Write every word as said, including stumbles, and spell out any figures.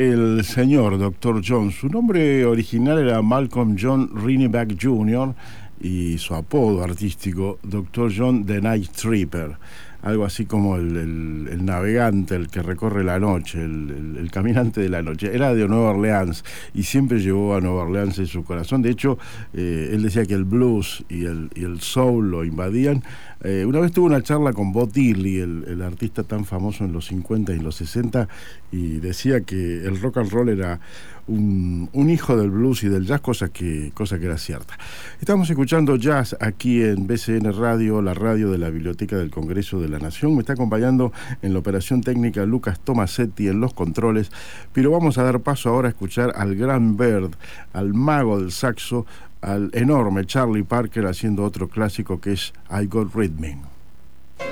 el señor doctor John. Su nombre original era Malcolm John Rinneback junior y su apodo artístico doctor John the Night Tripper, algo así como el, el, el navegante, el que recorre la noche, el, el, el caminante de la noche. Era de Nueva Orleans y siempre llevó a Nueva Orleans en su corazón. De hecho, eh, él decía que el blues y el, y el soul lo invadían. Eh, una vez tuve una charla con Bob Dylan, el, el artista tan famoso en los cincuenta y los sesenta, y decía que el rock and roll era un, un hijo del blues y del jazz, cosa que, cosa que era cierta. Estamos escuchando jazz aquí en B C N Radio, la radio de la Biblioteca del Congreso de la Nación. Me está acompañando en la operación técnica Lucas Tomasetti en los controles, pero vamos a dar paso ahora a escuchar al gran Bird, al mago del saxo, al enorme Charlie Parker haciendo otro clásico que es I Got Rhythm.